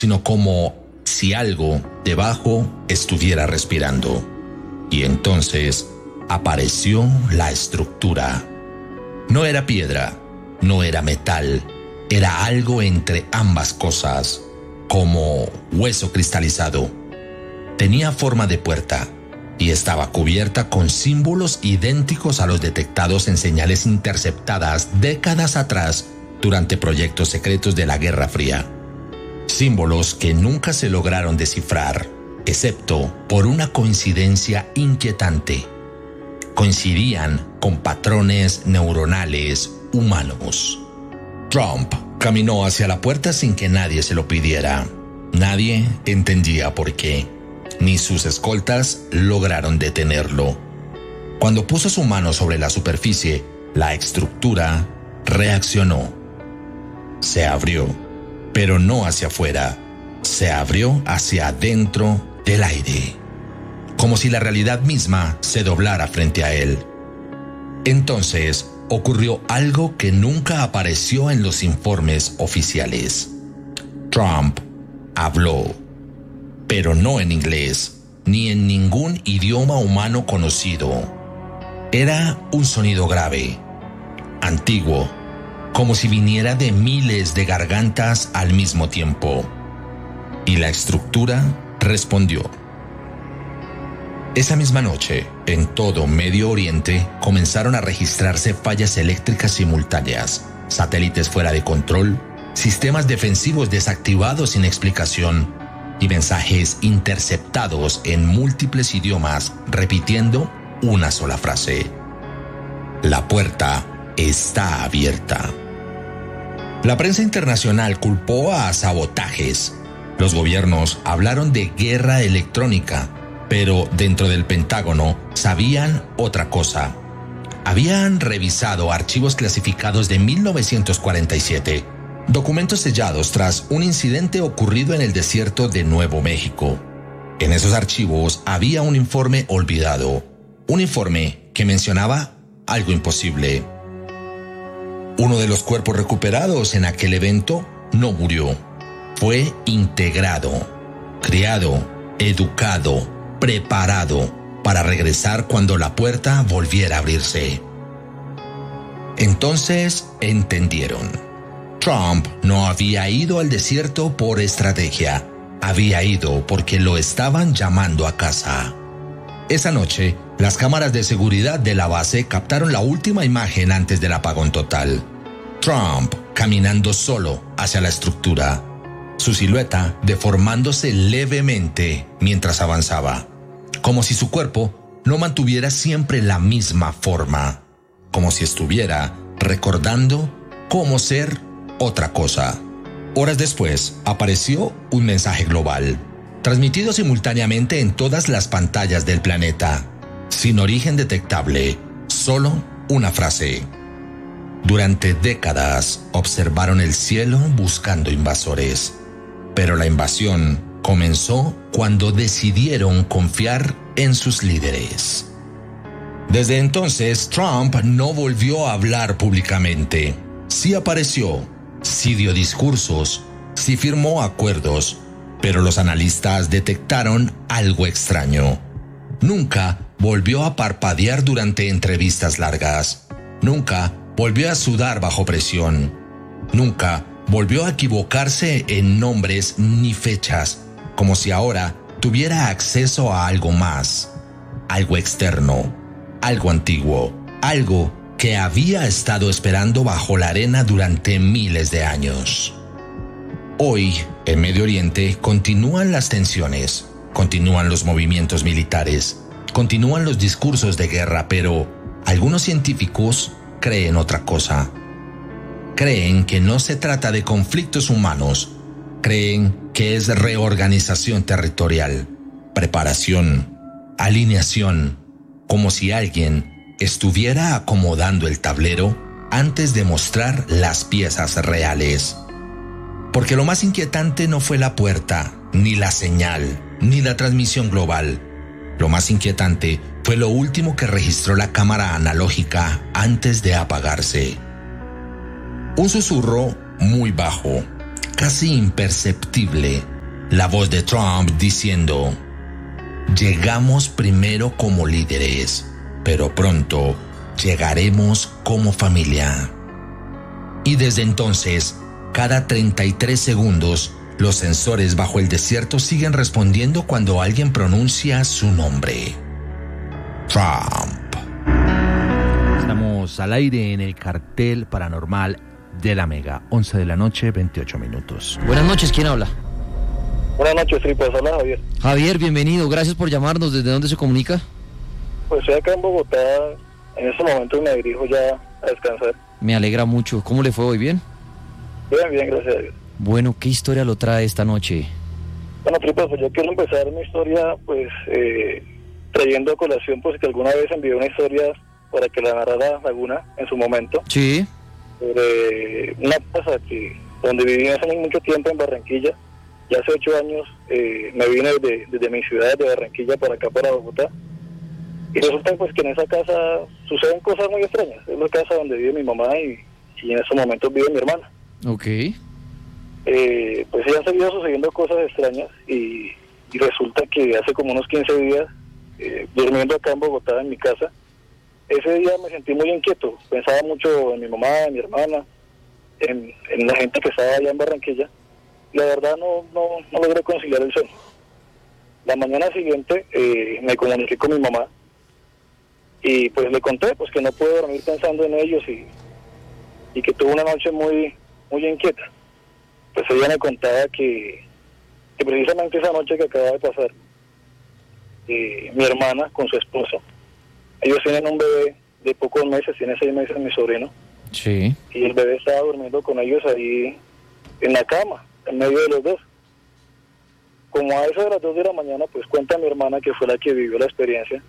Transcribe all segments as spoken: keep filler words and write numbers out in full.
sino como si algo debajo estuviera respirando. Y entonces apareció la estructura. No era piedra, no era metal, era algo entre ambas cosas, como hueso cristalizado. Tenía forma de puerta y estaba cubierta con símbolos idénticos a los detectados en señales interceptadas décadas atrás durante proyectos secretos de la Guerra Fría. Símbolos que nunca se lograron descifrar, excepto por una coincidencia inquietante. Coincidían con patrones neuronales humanos. Trump caminó hacia la puerta sin que nadie se lo pidiera. Nadie entendía por qué. Ni sus escoltas lograron detenerlo. Cuando puso su mano sobre la superficie, la estructura reaccionó. Se abrió, pero no hacia afuera. Se abrió hacia adentro del aire, como si la realidad misma se doblara frente a él. Entonces ocurrió algo que nunca apareció en los informes oficiales. Trump habló, pero no en inglés, ni en ningún idioma humano conocido. Era un sonido grave, antiguo, como si viniera de miles de gargantas al mismo tiempo. Y la estructura respondió. Esa misma noche, en todo Medio Oriente, comenzaron a registrarse fallas eléctricas simultáneas, satélites fuera de control, sistemas defensivos desactivados sin explicación y mensajes interceptados en múltiples idiomas repitiendo una sola frase. La puerta está abierta. La prensa internacional culpó a sabotajes. Los gobiernos hablaron de guerra electrónica, pero dentro del Pentágono sabían otra cosa. Habían revisado archivos clasificados de mil novecientos cuarenta y siete, documentos sellados tras un incidente ocurrido en el desierto de Nuevo México. En esos archivos había un informe olvidado, un informe que mencionaba algo imposible. Uno de los cuerpos recuperados en aquel evento no murió. Fue integrado, criado, educado, preparado para regresar cuando la puerta volviera a abrirse. Entonces entendieron. Trump no había ido al desierto por estrategia. Había ido porque lo estaban llamando a casa. Esa noche, las cámaras de seguridad de la base captaron la última imagen antes del apagón total. Trump caminando solo hacia la estructura, su silueta deformándose levemente mientras avanzaba, como si su cuerpo no mantuviera siempre la misma forma, como si estuviera recordando cómo ser otra cosa. Horas después, apareció un mensaje global, transmitido simultáneamente en todas las pantallas del planeta, sin origen detectable, solo una frase. Durante décadas observaron el cielo buscando invasores, pero la invasión comenzó cuando decidieron confiar en sus líderes. Desde entonces, Trump no volvió a hablar públicamente. Sí apareció, sí dio discursos, sí firmó acuerdos, pero los analistas detectaron algo extraño. Nunca volvió a parpadear durante entrevistas largas. Nunca volvió a sudar bajo presión. Nunca volvió a equivocarse en nombres ni fechas, como si ahora tuviera acceso a algo más, algo externo, algo antiguo, algo que había estado esperando bajo la arena durante miles de años. Hoy, en Medio Oriente, continúan las tensiones, continúan los movimientos militares, continúan los discursos de guerra, pero algunos científicos creen otra cosa. Creen que no se trata de conflictos humanos, creen que es reorganización territorial, preparación, alineación, como si alguien estuviera acomodando el tablero antes de mostrar las piezas reales. Porque lo más inquietante no fue la puerta, ni la señal, ni la transmisión global. Lo más inquietante fue lo último que registró la cámara analógica antes de apagarse. Un susurro muy bajo, casi imperceptible, La voz de Trump diciendo: llegamos primero como líderes, pero pronto llegaremos como familia. Y desde entonces, cada treinta y tres segundos, los sensores bajo el desierto siguen respondiendo cuando alguien pronuncia su nombre. Trump. Estamos al aire en el cartel paranormal de la Mega. once de la noche, veintiocho minutos. Buenas noches, ¿quién habla? Buenas noches, Tripas. Hola, Javier. Javier, bienvenido, gracias por llamarnos. ¿Desde dónde se comunica? Pues estoy acá en Bogotá. En este momento me dirijo ya a descansar. Me alegra mucho. ¿Cómo le fue hoy? ¿Bien? Bien, bien, gracias a Dios. Bueno, ¿qué historia lo trae esta noche? Bueno, Tripas, pues yo quiero empezar mi historia, pues, eh, trayendo a colación, pues, que alguna vez envié una historia para que la narrara Laguna en su momento. Sí. Sobre una casa que, donde viví hace mucho tiempo en Barranquilla. Ya hace ocho años eh, me vine desde, desde mi ciudad de Barranquilla para acá, para Bogotá. Y resulta pues que en esa casa suceden cosas muy extrañas. Es la casa donde vive mi mamá y, y en esos momentos vive mi hermana. Ok. Eh, pues ya han seguido sucediendo cosas extrañas y, y resulta que hace como unos quince días, eh, durmiendo acá en Bogotá en mi casa, ese día me sentí muy inquieto. Pensaba mucho en mi mamá, en mi hermana, en, en la gente que estaba allá en Barranquilla. La verdad no, no, no logré conciliar el sueño. La mañana siguiente eh, me comuniqué con mi mamá y pues le conté pues que no pude dormir pensando en ellos y, y que tuve una noche muy muy inquieta. Pues ella me contaba que, que precisamente esa noche que acaba de pasar, eh, mi hermana con su esposo, ellos tienen un bebé de pocos meses, tiene seis meses mi sobrino. Sí. Y el bebé estaba durmiendo con ellos ahí en la cama, en medio de los dos. Como a eso de las dos de la mañana, pues cuenta mi hermana, que fue la que vivió la experiencia,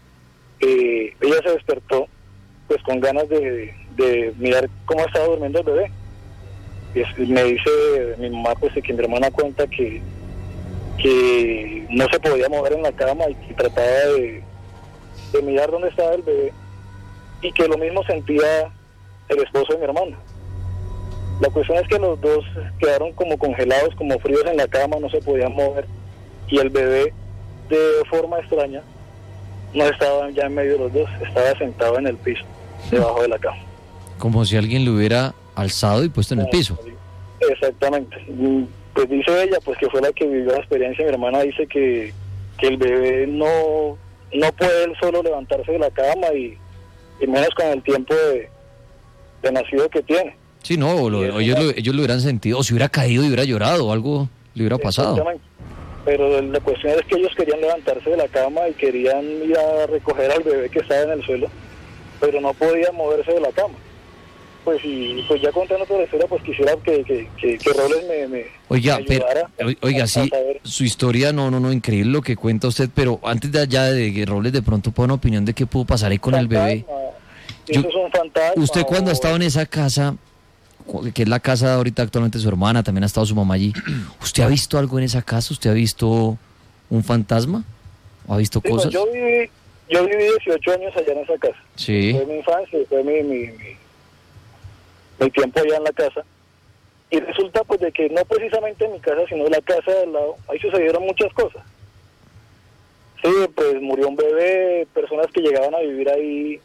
eh, ella se despertó pues con ganas de, de mirar cómo estaba durmiendo el bebé. Y es, me dice mi mamá pues que mi hermana cuenta que que no se podía mover en la cama y que trataba de, de mirar dónde estaba el bebé, y que lo mismo sentía el esposo de mi hermana. La cuestión es que los dos quedaron como congelados, como fríos en la cama, no se podían mover, y el bebé, de forma extraña, no estaba ya en medio de los dos, estaba sentado en el piso, debajo de la cama. Como si alguien lo hubiera alzado y puesto en el piso. Exactamente. Pues dice ella, pues que fue la que vivió la experiencia. Mi hermana dice que, que el bebé no, no puede él solo levantarse de la cama, y, y menos con el tiempo de, de nacido que tiene. Sí, no, lo, ellos, lo, ellos lo hubieran sentido, o si hubiera caído y hubiera llorado, o algo le hubiera pasado. Pero la cuestión es que ellos querían levantarse de la cama y querían ir a recoger al bebé que estaba en el suelo, pero no podían moverse de la cama. Pues y pues ya contando toda la historia, pues quisiera que, que, que, que Robles me, me, oiga, me ayudara. Pero, oiga, a, sí, a su historia, no, no, no, increíble lo que cuenta usted, pero antes de allá de que Robles de pronto ponga una opinión de qué pudo pasar ahí con fantasma, el bebé. Yo, eso es un fantasma. Usted cuando o... ha estado en esa casa, que es la casa de ahorita actualmente su hermana, también ha estado su mamá allí, ¿usted ha visto algo en esa casa? ¿Usted ha visto un fantasma? ¿O ha visto sí, cosas? Pues yo viví, yo viví dieciocho años allá en esa casa. Sí. Fue mi infancia, fue mi, mi, mi, mi tiempo allá en la casa. Y resulta pues de que no precisamente en mi casa, sino en la casa de al lado, ahí sucedieron muchas cosas. Sí, pues murió un bebé, personas que llegaban a vivir ahí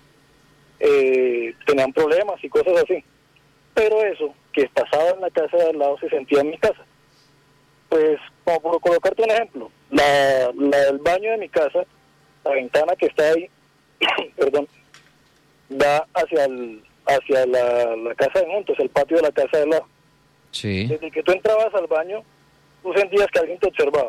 eh, tenían problemas y cosas así. Pero eso que pasaba en la casa de al lado se sentía en mi casa. Pues, como por colocarte un ejemplo, la, la el baño de mi casa, la ventana que está ahí, perdón, da hacia el, hacia la, la casa de juntos, el patio de la casa de al lado. Sí. Desde que tú entrabas al baño, tú sentías que alguien te observaba.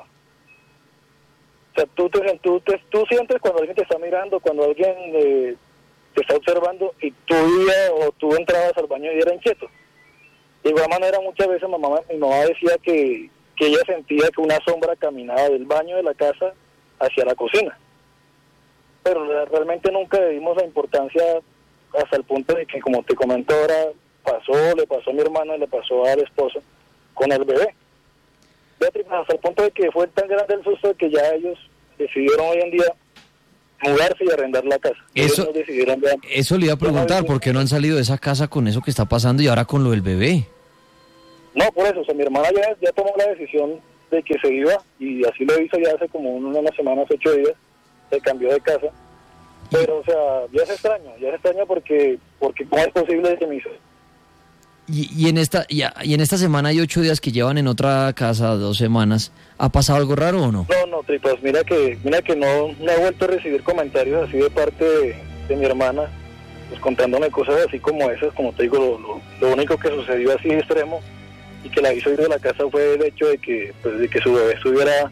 O sea, tú, te, tú, te, tú sientes cuando alguien te está mirando, cuando alguien eh, te está observando, y tú ibas o tú entrabas al baño y era inquieto. De igual manera, muchas veces mamá, mi mamá decía que, que ella sentía que una sombra caminaba del baño de la casa hacia la cocina. Pero realmente nunca le dimos la importancia hasta el punto de que, como te comento ahora, pasó, le pasó a mi hermana, le pasó al esposo con el bebé. Beatriz, hasta el punto de que fue tan grande el susto de que ya ellos decidieron hoy en día mudarse y arrendar la casa. Eso, decidieron ya, eso le iba a preguntar, ¿por qué no han salido de esa casa con eso que está pasando y ahora con lo del bebé? No, por eso, o sea, mi hermana ya, ya tomó la decisión de que se iba, y así lo hizo ya hace como unas semanas, ocho días, se cambió de casa. Pero, o sea, ya se extraña, ya se extraña porque, porque ¿cómo es posible que me hizo? Y, y, en esta, y, y en esta semana hay ocho días que llevan en otra casa, dos semanas. ¿Ha pasado algo raro o no? No, no, Tripas, mira que mira que no, no he vuelto a recibir comentarios así de parte de, de mi hermana, pues contándome cosas así como esas. Como te digo, lo, lo, lo único que sucedió así extremo y que la hizo ir de la casa fue el hecho de que, pues, de que su bebé estuviera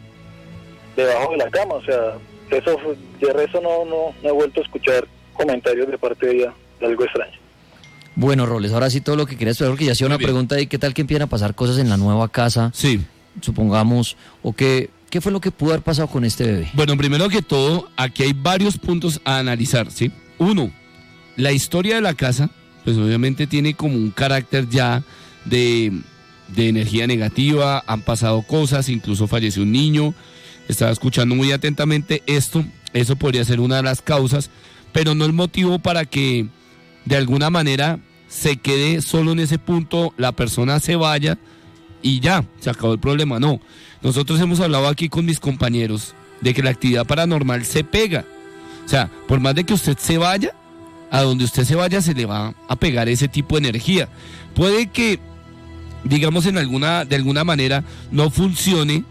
debajo de la cama. O sea, eso, de resto no, no, no he vuelto a escuchar comentarios de parte de ella de algo extraño. Bueno, Roles, ahora sí todo lo que querías, porque ya hacía una pregunta de qué tal que empiezan a pasar cosas en la nueva casa, sí, supongamos, o qué, qué fue lo que pudo haber pasado con este bebé. Bueno, primero que todo, aquí hay varios puntos a analizar, ¿sí? Uno, la historia de la casa, pues obviamente tiene como un carácter ya de, de energía negativa, han pasado cosas, incluso falleció un niño, estaba escuchando muy atentamente esto, eso podría ser una de las causas, pero no el motivo para que de alguna manera se quede solo en ese punto, la persona se vaya y ya, se acabó el problema. No, nosotros hemos hablado aquí con mis compañeros de que la actividad paranormal se pega. O sea, por más de que usted se vaya, a donde usted se vaya se le va a pegar ese tipo de energía. Puede que, digamos, en alguna, de alguna manera no funcione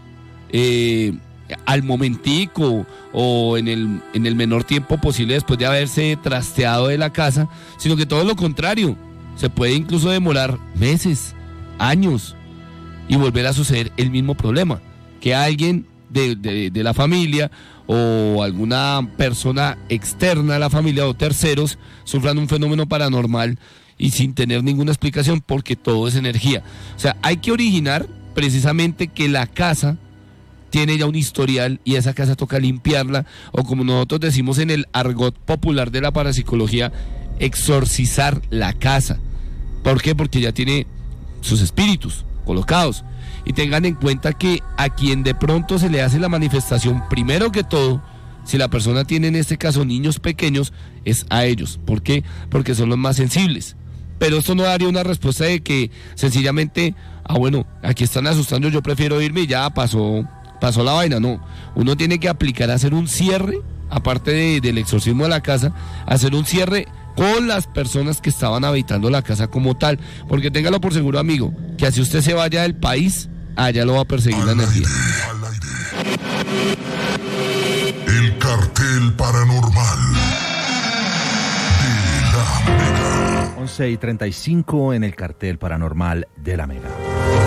eh, al momentico o en el, en el menor tiempo posible después de haberse trasteado de la casa, sino que todo lo contrario, se puede incluso demorar meses, años y volver a suceder el mismo problema, que alguien de, de, de la familia o alguna persona externa a la familia o terceros sufran un fenómeno paranormal y sin tener ninguna explicación, porque todo es energía. O sea, hay que originar precisamente que la casa tiene ya un historial y esa casa toca limpiarla, o como nosotros decimos en el argot popular de la parapsicología, exorcizar la casa. ¿Por qué? Porque ya tiene sus espíritus colocados. Y tengan en cuenta que a quien de pronto se le hace la manifestación, primero que todo, si la persona tiene en este caso niños pequeños, es a ellos. ¿Por qué? Porque son los más sensibles. Pero esto no daría una respuesta de que sencillamente, ah bueno, aquí están asustando, yo prefiero irme y ya pasó... pasó la vaina. No, uno tiene que aplicar, hacer un cierre, aparte de, del exorcismo de la casa, hacer un cierre con las personas que estaban habitando la casa como tal, porque téngalo por seguro, amigo, que así usted se vaya del país, allá lo va a perseguir al la energía. Aire, el cartel paranormal de la Mega. once y treinta y cinco en el cartel paranormal de la Mega.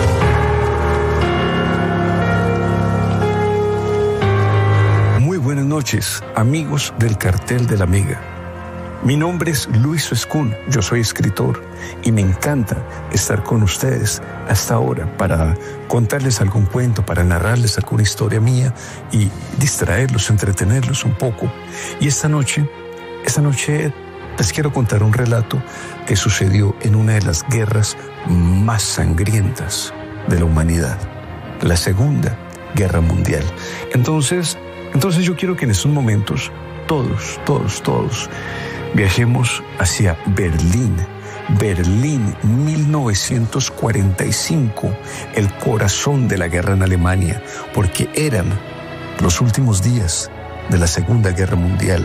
Buenas noches, amigos del cartel de la Mega. Mi nombre es Luis Escún, yo soy escritor y me encanta estar con ustedes hasta ahora para contarles algún cuento, para narrarles alguna historia mía y distraerlos, entretenerlos un poco. Y esta noche, esta noche les quiero contar un relato que sucedió en una de las guerras más sangrientas de la humanidad, la Segunda Guerra Mundial. Entonces, Entonces yo quiero que en estos momentos todos, todos, todos viajemos hacia Berlín. Berlín, mil novecientos cuarenta y cinco, el corazón de la guerra en Alemania, porque eran los últimos días de la Segunda Guerra Mundial.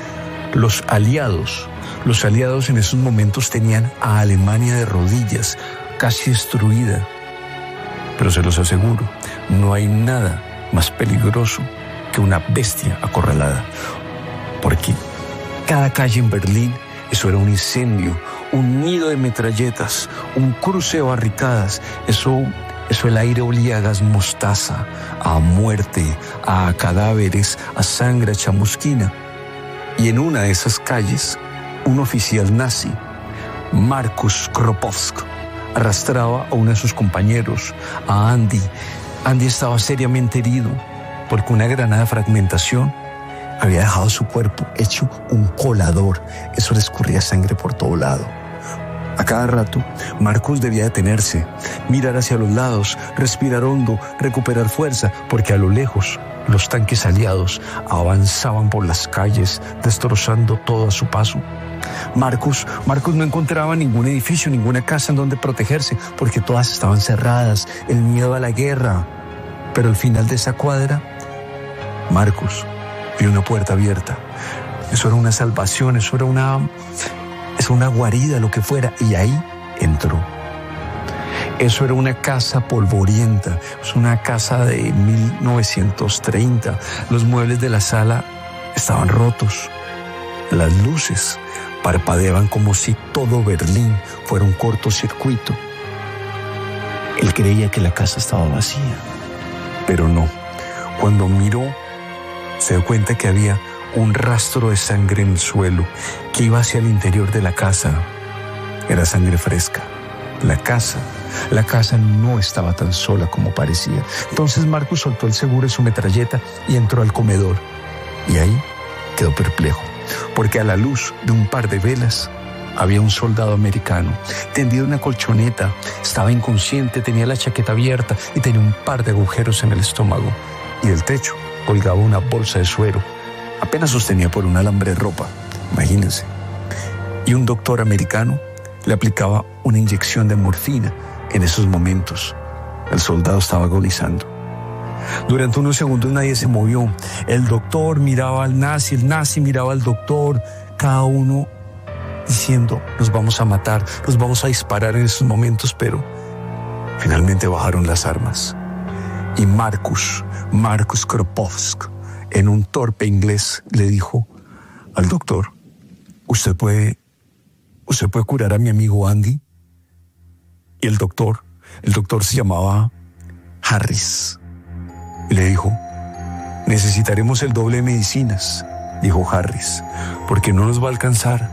Los aliados, los aliados en esos momentos tenían a Alemania de rodillas, casi destruida. Pero se los aseguro, no hay nada más peligroso que una bestia acorralada, porque cada calle en Berlín, eso era un incendio, un nido de metralletas, un cruce de barricadas, eso, eso el aire olía a gas mostaza, a muerte, a cadáveres, a sangre, a chamusquina. Y en una de esas calles, un oficial nazi, Markus Kropowski, arrastraba a uno de sus compañeros, a Andy. Andy estaba seriamente herido, porque una granada de fragmentación había dejado su cuerpo hecho un colador. Eso le escurría sangre por todo lado. A cada rato, Marcos debía detenerse, mirar hacia los lados, respirar hondo, recuperar fuerza, porque a lo lejos los tanques aliados avanzaban por las calles, destrozando todo a su paso. Marcos, Marcos no encontraba ningún edificio, ninguna casa en donde protegerse, porque todas estaban cerradas, el miedo a la guerra. Pero al final de esa cuadra, Marcos vio una puerta abierta. Eso era una salvación, eso era una, eso era una guarida, lo que fuera. Y ahí entró. Eso era una casa polvorienta, es una casa de mil novecientos treinta. Los muebles de la sala estaban rotos. Las luces parpadeaban como si todo Berlín fuera un cortocircuito. Él creía que la casa estaba vacía, pero no. Cuando miró, se dio cuenta que había un rastro de sangre en el suelo que iba hacia el interior de la casa. Era sangre fresca. La casa, la casa no estaba tan sola como parecía. Entonces Marcus soltó el seguro de su metralleta y entró al comedor. Y ahí quedó perplejo, porque a la luz de un par de velas había un soldado americano tendido en una colchoneta. Estaba inconsciente, tenía la chaqueta abierta y tenía un par de agujeros en el estómago. Y del techo colgaba una bolsa de suero. Apenas sostenía por un alambre de ropa, imagínense. Y un doctor americano le aplicaba una inyección de morfina en esos momentos. El soldado estaba agonizando. Durante unos segundos nadie se movió. El doctor miraba al nazi, el nazi miraba al doctor, cada uno diciendo: nos vamos a matar, nos vamos a disparar en esos momentos, pero finalmente bajaron las armas. Y Marcus, Marcus Kropotkin, en un torpe inglés, le dijo al doctor: ¿Usted puede, usted puede curar a mi amigo Andy? Y el doctor, el doctor se llamaba Harris. Y le dijo: necesitaremos el doble de medicinas, dijo Harris, porque no nos va a alcanzar.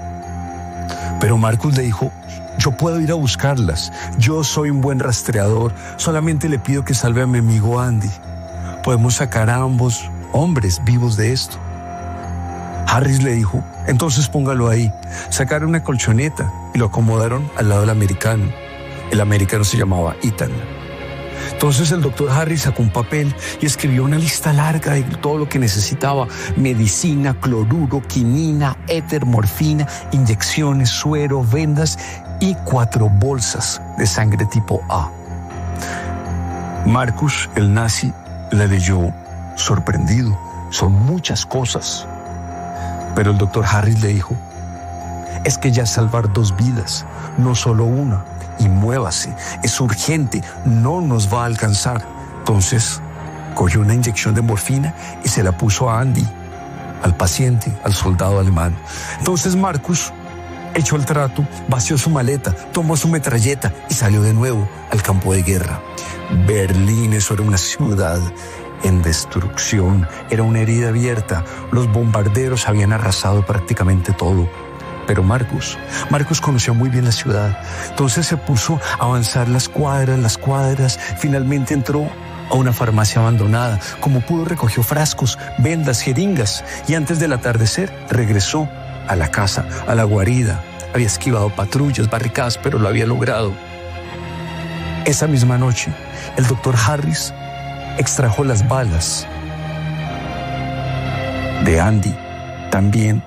Pero Marcus le dijo: yo puedo ir a buscarlas, yo soy un buen rastreador, solamente le pido que salve a mi amigo Andy. Podemos sacar a ambos hombres vivos de esto. Harris le dijo: entonces póngalo ahí. Sacaron una colchoneta y lo acomodaron al lado del americano. El americano se llamaba Ethan. Entonces el doctor Harris sacó un papel y escribió una lista larga de todo lo que necesitaba: medicina, cloruro, quinina, éter, morfina, inyecciones, suero, vendas y cuatro bolsas de sangre tipo A. Marcus, el nazi, la leyó sorprendido. Son muchas cosas. Pero el doctor Harris le dijo: es que ya es salvar dos vidas, no solo una. Y muévase, es urgente, no nos va a alcanzar. Entonces cogió una inyección de morfina y se la puso a Andy, al paciente, al soldado alemán. Entonces Marcus echó el trato, vació su maleta, tomó su metralleta y salió de nuevo al campo de guerra. Berlín, eso era una ciudad en destrucción, era una herida abierta. Los bombarderos habían arrasado prácticamente todo. Pero Marcus, Marcus conocía muy bien la ciudad. Entonces se puso a avanzar las cuadras, las cuadras. Finalmente entró a una farmacia abandonada. Como pudo, recogió frascos, vendas, jeringas. Y antes del atardecer regresó a la casa, a la guarida. Había esquivado patrullas, barricadas, pero lo había logrado. Esa misma noche, el doctor Harris extrajo las balas de Andy. También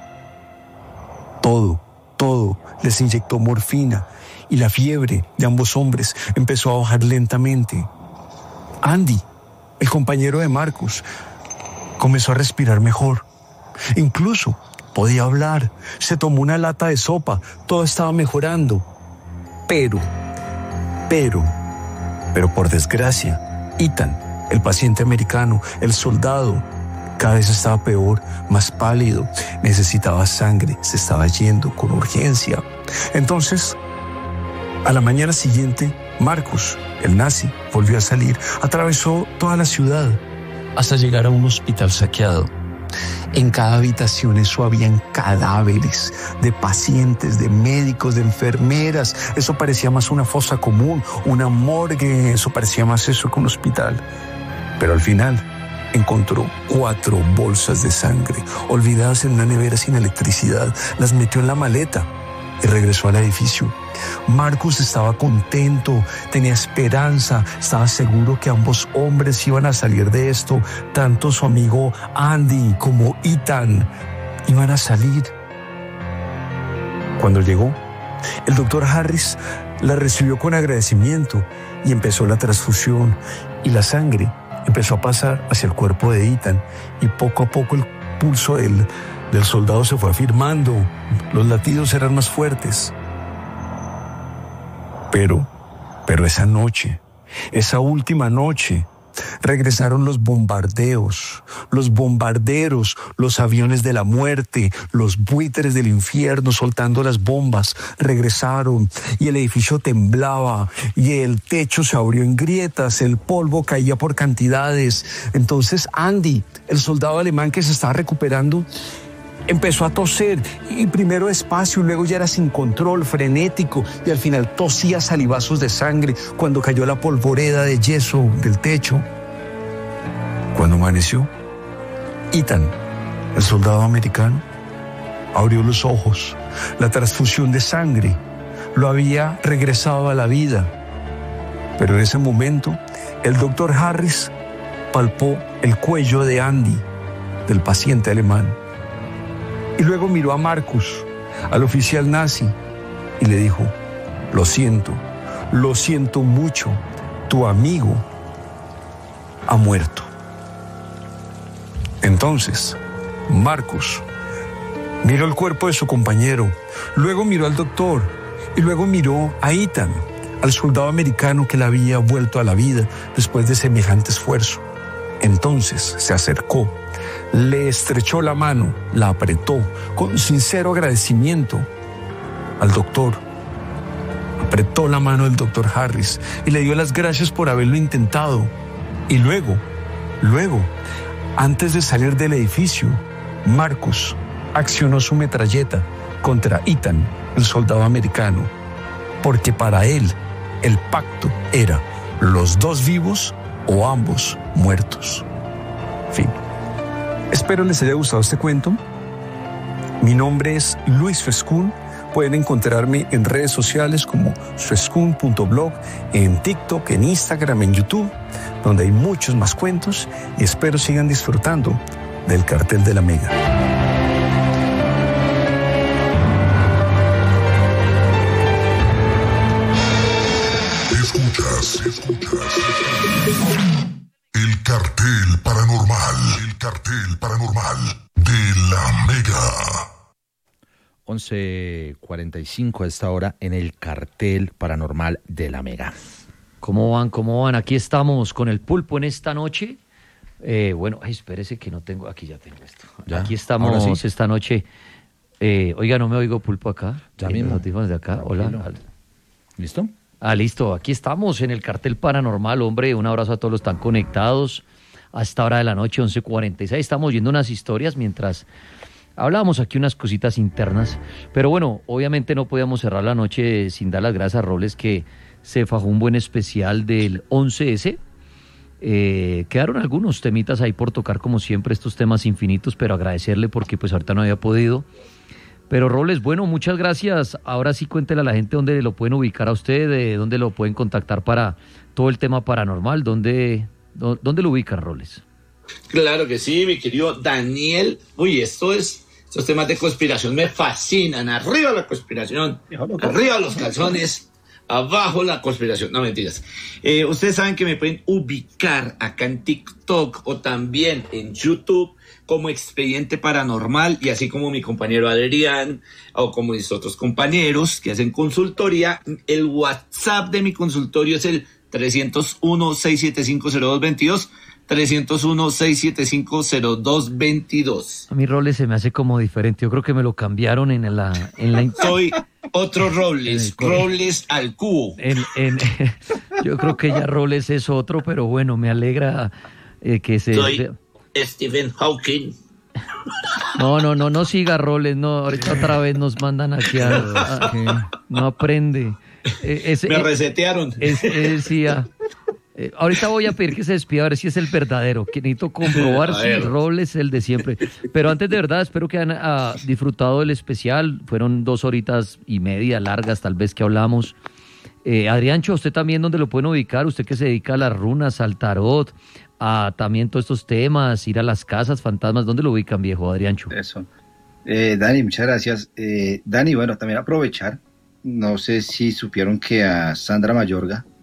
todo, todo, les inyectó morfina y la fiebre de ambos hombres empezó a bajar lentamente. Andy, el compañero de Marcus, comenzó a respirar mejor. Incluso podía hablar, se tomó una lata de sopa, todo estaba mejorando. Pero, pero, pero por desgracia, Ethan, el paciente americano, el soldado, cada vez estaba peor, más pálido, necesitaba sangre, se estaba yendo con urgencia. Entonces, a la mañana siguiente, Marcus, el nazi, volvió a salir, atravesó toda la ciudad hasta llegar a un hospital saqueado. En cada habitación eso habían cadáveres de pacientes, de médicos, de enfermeras. Eso parecía más una fosa común, una morgue, eso parecía más eso que un hospital. Pero al final encontró cuatro bolsas de sangre olvidadas en una nevera sin electricidad. Las metió en la maleta y regresó al edificio. Marcus estaba contento, tenía esperanza, estaba seguro que ambos hombres iban a salir de esto. Tanto su amigo Andy como Ethan iban a salir. Cuando llegó, el doctor Harris la recibió con agradecimiento y empezó la transfusión y la sangre empezó a pasar hacia el cuerpo de Ethan y poco a poco el pulso del, del soldado se fue afirmando, los latidos eran más fuertes. Pero, pero esa noche, esa última noche, regresaron los bombardeos, los bombarderos, los aviones de la muerte, los buitres del infierno soltando las bombas, regresaron y el edificio temblaba y el techo se abrió en grietas, el polvo caía por cantidades. Entonces Andy, el soldado alemán que se estaba recuperando, empezó a toser y primero despacio y luego ya era sin control, frenético y al final tosía salivazos de sangre cuando cayó la polvoreda de yeso del techo. Cuando amaneció, Ethan, el soldado americano, abrió los ojos. La transfusión de sangre lo había regresado a la vida. Pero en ese momento, el doctor Harris palpó el cuello de Andy, del paciente alemán. Y luego miró a Marcus, al oficial nazi, y le dijo: lo siento, lo siento mucho, tu amigo ha muerto. Entonces, Marcus miró el cuerpo de su compañero, luego miró al doctor y luego miró a Ethan, al soldado americano que le había vuelto a la vida después de semejante esfuerzo. Entonces se acercó, le estrechó la mano, la apretó con sincero agradecimiento al doctor. Apretó la mano del doctor Harris y le dio las gracias por haberlo intentado. Y luego, luego, antes de salir del edificio, Marcus accionó su metralleta contra Ethan, el soldado americano, porque para él el pacto era los dos vivos o ambos muertos. Fin. Espero les haya gustado este cuento. Mi nombre es Luis Fescún. Pueden encontrarme en redes sociales como suescun punto blog, en TikTok, en Instagram, en YouTube, donde hay muchos más cuentos y espero sigan disfrutando del Cartel de la Mega. Escuchas, escuchas. El Cartel Paranormal, el Cartel Paranormal de la Mega. once cuarenta y cinco a esta hora en el Cartel Paranormal de la Mega. ¿Cómo van? ¿Cómo van? Aquí estamos con el pulpo en esta noche. Eh, bueno, ay, espérese que no tengo, aquí ya tengo esto. ¿Ya? Aquí estamos sí. esta noche. Eh, oiga, no me oigo pulpo acá. Ya mismo. Los audífonos de acá. Hola. ¿Listo? Ah, listo. Aquí estamos en el Cartel Paranormal, hombre. Un abrazo a todos los que están conectados. A esta hora de la noche, once cuarenta y seis. Estamos viendo unas historias mientras hablábamos aquí unas cositas internas. Pero bueno, obviamente no podíamos cerrar la noche sin dar las gracias a Robles, que se fajó un buen especial del once ese. Eh, quedaron algunos temitas ahí por tocar, como siempre, estos temas infinitos, pero agradecerle porque pues ahorita no había podido. Pero Robles, bueno, muchas gracias. Ahora sí cuéntele a la gente dónde lo pueden ubicar a usted, de dónde lo pueden contactar para todo el tema paranormal, dónde, dónde lo ubican, Robles. Claro que sí, mi querido Daniel. Uy, esto es, estos temas de conspiración me fascinan. Arriba la conspiración, arriba los calzones, abajo la conspiración. No, mentiras. Eh, ustedes saben que me pueden ubicar acá en TikTok o también en YouTube como Expediente Paranormal, y así como mi compañero Adrián o como mis otros compañeros que hacen consultoría. El WhatsApp de mi consultorio es el trescientos uno, seiscientos setenta y cinco, cero dos veintidós, trescientos uno, seiscientos setenta y cinco, cero dos veintidós. A mí Robles se me hace como diferente. Yo creo que me lo cambiaron en la... En la... Soy otro Robles, Robles al cubo. En, en, yo creo que ya Robles es otro, pero bueno, me alegra eh, que se... Soy Stephen Hawking. No, no, no, no siga Robles, no, ahorita otra vez nos mandan aquí a... a no aprende. Eh, es, me resetearon. Es, es, sí, ah. Eh, ahorita voy a pedir que se despida a ver si es el verdadero, que necesito comprobar si Robles es el de siempre. Pero antes, de verdad, espero que hayan uh, disfrutado del especial. Fueron dos horitas y media largas, tal vez, que hablamos. Eh, Adriancho, usted también, ¿dónde lo pueden ubicar? Usted que se dedica a las runas, al tarot, a también todos estos temas, ir a las casas, fantasmas, ¿dónde lo ubican, viejo Adriancho? Eso. Eh, Dani, muchas gracias. Eh, Dani, bueno, también aprovechar. No sé si supieron que a Sandra Mayorga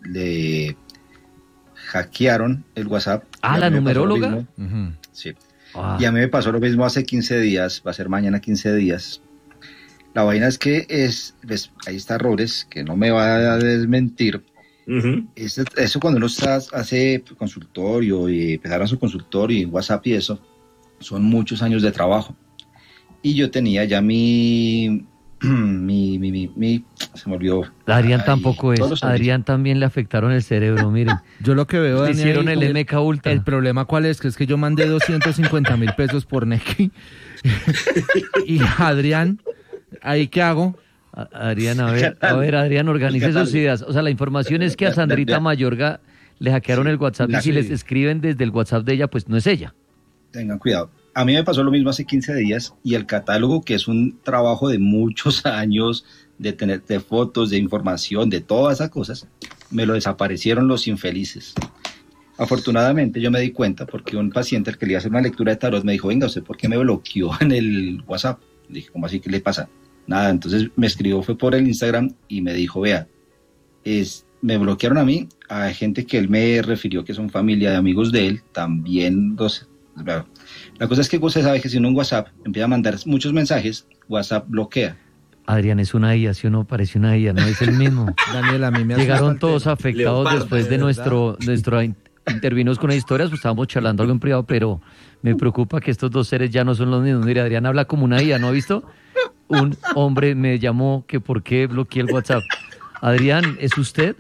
le hackearon el WhatsApp. Ah, la numeróloga. Uh-huh. Sí. Ah. Y a mí me pasó lo mismo hace quince días, va a ser mañana quince días. La vaina es que es, pues, ahí está Rores, que no me va a desmentir. Uh-huh. Eso, eso cuando uno está, hace consultorio y empezaron su consultorio y en WhatsApp y eso, son muchos años de trabajo. Y yo tenía ya mi, mi, mi, mi, mi se me olvidó. Adrián Ay, tampoco es, Adrián también le afectaron el cerebro, miren. Yo lo que veo, Daniel, hicieron el M K Ultra. El problema cuál es, que es que yo mandé doscientos cincuenta mil pesos por Nequi. Y Adrián, ¿ahí qué hago? Adrián, a ver, a ver, Adrián, organice sus ideas. O sea, la información es que a Sandrita Mayorga le hackearon el WhatsApp y si les escriben desde el WhatsApp de ella, pues no es ella. Tengan cuidado. A mí me pasó lo mismo hace quince días y el catálogo, que es un trabajo de muchos años, de tener de fotos, de información, de todas esas cosas, me lo desaparecieron los infelices. Afortunadamente yo me di cuenta porque un paciente al que le iba a hacer una lectura de tarot me dijo, venga, ¿usted por qué me bloqueó en el WhatsApp? Le dije, ¿cómo así? ¿Qué le pasa? Nada, entonces me escribió, fue por el Instagram y me dijo, vea, es, me bloquearon a mí, a gente que él me refirió que son familia de amigos de él, también los... La cosa es que usted sabe que si uno en WhatsApp empieza a mandar muchos mensajes, WhatsApp bloquea. Adrián, es una I A, ¿sí o no? Parece una I A, no es el mismo. Daniel, a mí me llegaron todos afectados Leopardo, después de, de nuestro, nuestro intervinimos con las historias, pues estábamos charlando algo en privado, pero me preocupa que estos dos seres ya no son los mismos. Mira, Adrián habla como una I A, ¿no ha visto? Un hombre me llamó que por qué bloqueé el WhatsApp. Adrián, ¿es usted?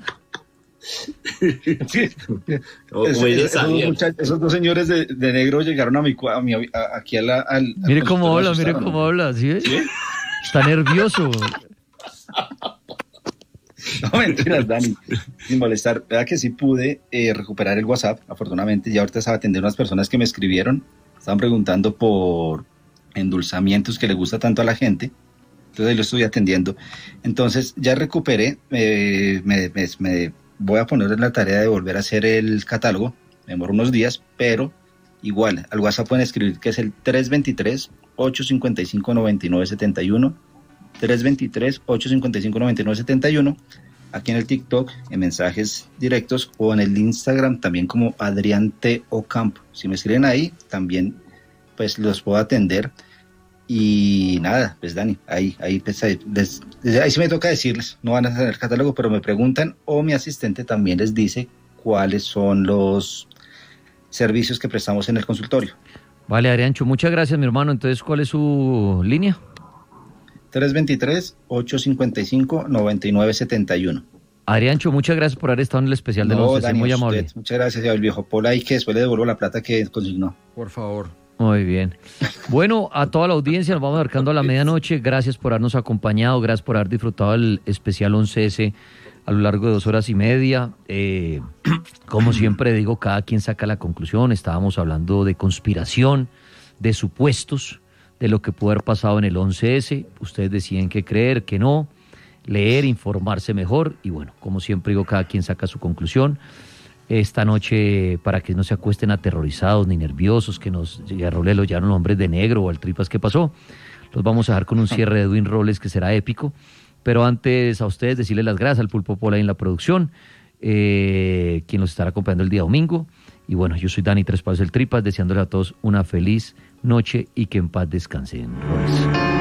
Sí. Oh, es, es, esos, dos esos dos señores de, de negro llegaron a mi, a mi a, aquí a la, al, mire al cómo habla, mire cómo habla, ¿sí ves? ¿Sí? Está nervioso. No, mentiras, Dani, sin molestar. Verdad que sí pude eh, recuperar el WhatsApp, afortunadamente. Ya ahorita estaba atendiendo a unas personas que me escribieron, estaban preguntando por endulzamientos que le gusta tanto a la gente. Entonces ahí lo estoy atendiendo. Entonces ya recuperé, eh, me, me, me voy a poner en la tarea de volver a hacer el catálogo, me demoro unos días, pero igual, al WhatsApp pueden escribir que es el tres dos tres, ocho cinco cinco, nueve nueve siete uno, tres dos tres, ocho cinco cinco, nueve nueve siete uno, aquí en el TikTok, en mensajes directos, o en el Instagram también como Adrián T. Ocampo. Si me escriben ahí, también pues los puedo atender. Y nada, pues Dani, ahí, ahí, pues, ahí, les, ahí sí me toca decirles, no van a tener catálogo, pero me preguntan, o mi asistente también les dice cuáles son los servicios que prestamos en el consultorio. Vale, Adriancho, muchas gracias, mi hermano. Entonces, ¿cuál es su línea? tres dos tres, ocho cinco cinco, nueve nueve siete uno. Adriancho, muchas gracias por haber estado en el especial de no, los Dani, muy usted, amable. Muchas gracias, al viejo Pola, y que después le devuelvo la plata que consignó. Por favor. Muy bien. Bueno, a toda la audiencia nos vamos acercando a la medianoche. Gracias por habernos acompañado, gracias por haber disfrutado el especial once ese a lo largo de dos horas y media. Eh, como siempre digo, cada quien saca la conclusión. Estábamos hablando de conspiración, de supuestos, de lo que pudo haber pasado en el once ese. Ustedes deciden qué creer, qué no, leer, informarse mejor. Y bueno, como siempre digo, cada quien saca su conclusión. Esta noche, para que no se acuesten aterrorizados ni nerviosos, que nos a Robles lo llamaron hombres de negro o al Tripas, ¿qué pasó? Los vamos a dejar con un cierre de Edwin Robles que será épico. Pero antes a ustedes decirles las gracias al Pulpo Pola en la producción, eh, quien los estará acompañando el día domingo. Y bueno, yo soy Dani Tres Pasos el Tripas, deseándoles a todos una feliz noche y que en paz descansen. Robles.